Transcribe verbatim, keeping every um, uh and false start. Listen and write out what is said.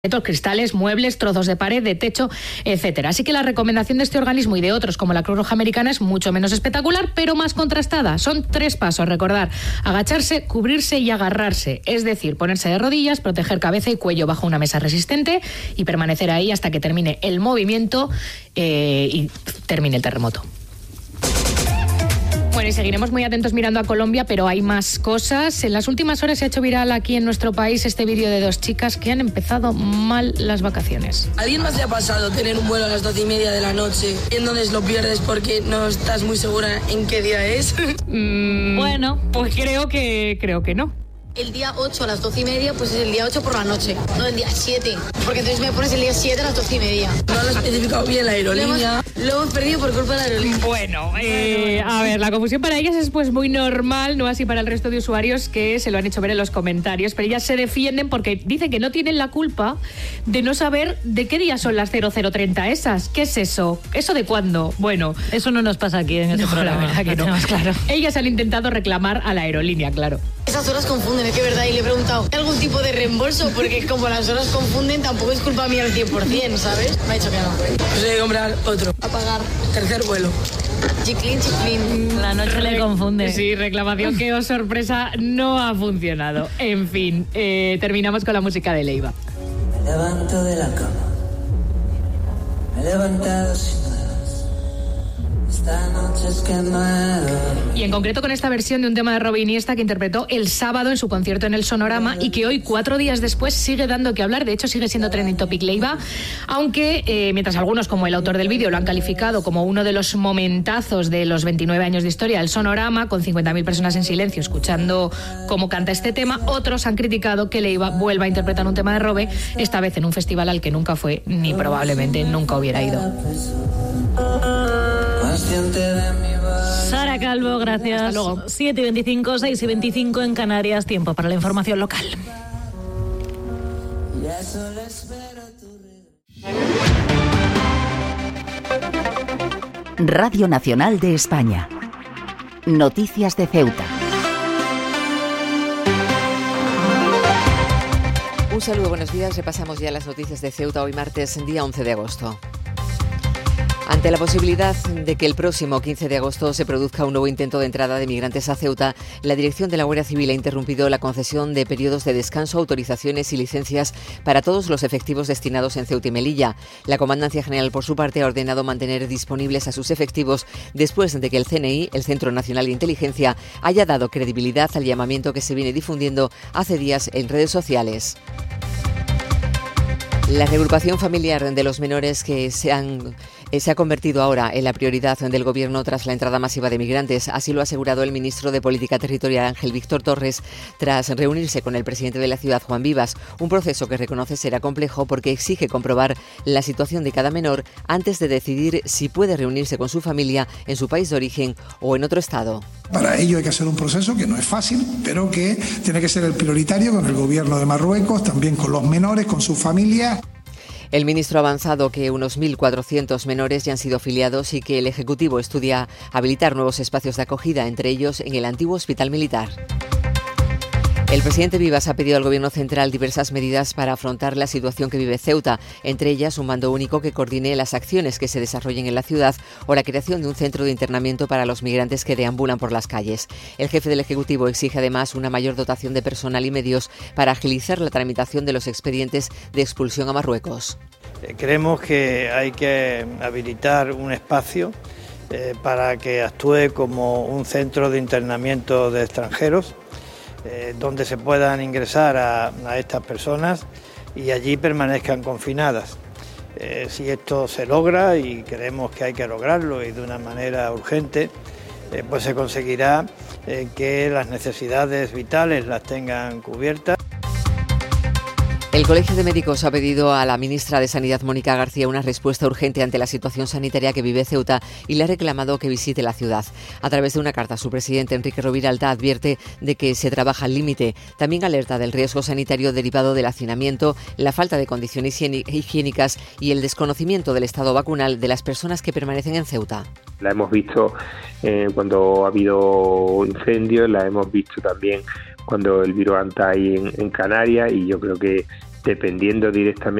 cristales, muebles, trozos de pared, de techo, etcétera. Así que la recomendación de este organismo y de otros como la Cruz Roja Americana es mucho menos espectacular, pero más contrastada. Son tres pasos, recordar: agacharse, cubrirse y agarrarse. Es decir, ponerse de rodillas, proteger cabeza y cuello bajo una mesa resistente y permanecer ahí hasta que termine el movimiento eh, y termine el terremoto. Bueno, y seguiremos muy atentos mirando a Colombia, pero hay más cosas. En las últimas horas se ha hecho viral aquí en nuestro país este vídeo de dos chicas que han empezado mal las vacaciones. ¿A alguien más le ha pasado tener un vuelo a las doce y media de la noche y entonces lo pierdes porque no estás muy segura en qué día es? Mm, bueno, pues creo que creo que no. El día ocho a las doce y media, pues es el día ocho por la noche, no el día siete. Porque entonces me pones el día siete a las doce y media. No lo he especificado bien la aerolínea. Lo hemos, lo hemos perdido por culpa de la aerolínea. Bueno, eh, a ver, la confusión para ellas es pues muy normal, no así para el resto de usuarios que se lo han hecho ver en los comentarios, pero ellas se defienden porque dicen que no tienen la culpa de no saber de qué día son las cero cero treinta esas. ¿Qué es eso? ¿Eso de cuándo? Bueno, eso no nos pasa aquí en este no, programa. La verdad que no. Claro. Ellas han intentado reclamar a la aerolínea, claro. Esas horas confunden, es que verdad, y le he preguntado, ¿hay algún tipo de reembolso? Porque como las horas confunden, tampoco es culpa mía al cien por ciento, ¿sabes? Me ha dicho que no. Pues hay que comprar otro. A pagar. Tercer vuelo. Chiclín, chiclín. La noche le confunde. Sí, reclamación que, oh sorpresa, no ha funcionado. En fin, eh, terminamos con la música de Leiva. Me levanto de la cama. Me he levantado sin dudas. Esta noche es que muero. Y en concreto con esta versión de un tema de Robin Iniesta que interpretó el sábado en su concierto en el Sonorama y que hoy, cuatro días después, sigue dando que hablar. De hecho, sigue siendo trending topic Leiva, aunque eh, mientras algunos, como el autor del vídeo, lo han calificado como uno de los momentazos de los veintinueve años de historia del Sonorama, con cincuenta mil personas en silencio escuchando cómo canta este tema, otros han criticado que Leiva vuelva a interpretar un tema de Robe, esta vez en un festival al que nunca fue ni probablemente nunca hubiera ido. Sara Calvo, gracias. Hasta luego. siete y veinticinco, seis y veinticinco en Canarias, tiempo para la información local. Radio Nacional de España. Noticias de Ceuta. Un saludo, buenos días. Repasamos ya las noticias de Ceuta hoy martes, día once de agosto. Ante la posibilidad de que el próximo quince de agosto se produzca un nuevo intento de entrada de migrantes a Ceuta, la dirección de la Guardia Civil ha interrumpido la concesión de periodos de descanso, autorizaciones y licencias para todos los efectivos destinados en Ceuta y Melilla. La Comandancia General, por su parte, ha ordenado mantener disponibles a sus efectivos después de que el C N I, el Centro Nacional de Inteligencia, haya dado credibilidad al llamamiento que se viene difundiendo hace días en redes sociales. La reagrupación familiar de los menores que se han... se ha convertido ahora en la prioridad del Gobierno tras la entrada masiva de migrantes. Así lo ha asegurado el ministro de Política Territorial, Ángel Víctor Torres, tras reunirse con el presidente de la ciudad, Juan Vivas. Un proceso que reconoce será complejo porque exige comprobar la situación de cada menor antes de decidir si puede reunirse con su familia en su país de origen o en otro estado. Para ello hay que hacer un proceso que no es fácil, pero que tiene que ser el prioritario con el Gobierno de Marruecos, también con los menores, con sus familias. El ministro ha avanzado que unos mil cuatrocientos menores ya han sido filiados y que el Ejecutivo estudia habilitar nuevos espacios de acogida, entre ellos en el antiguo Hospital Militar. El presidente Vivas ha pedido al Gobierno central diversas medidas para afrontar la situación que vive Ceuta, entre ellas un mando único que coordine las acciones que se desarrollen en la ciudad o la creación de un centro de internamiento para los migrantes que deambulan por las calles. El jefe del Ejecutivo exige además una mayor dotación de personal y medios para agilizar la tramitación de los expedientes de expulsión a Marruecos. Creemos que hay que habilitar un espacio eh, para que actúe como un centro de internamiento de extranjeros, Eh, donde se puedan ingresar a, a estas personas y allí permanezcan confinadas. Eh, si esto se logra, y creemos que hay que lograrlo y de una manera urgente, eh, pues se conseguirá eh, que las necesidades vitales las tengan cubiertas. El Colegio de Médicos ha pedido a la ministra de Sanidad, Mónica García, una respuesta urgente ante la situación sanitaria que vive Ceuta y le ha reclamado que visite la ciudad. A través de una carta, su presidente, Enrique Roviralta, advierte de que se trabaja al límite. También alerta del riesgo sanitario derivado del hacinamiento, la falta de condiciones higiénicas y el desconocimiento del estado vacunal de las personas que permanecen en Ceuta. La hemos visto eh, cuando ha habido incendios, la hemos visto también cuando el virus anda ahí en, en Canarias, y yo creo que dependiendo directamente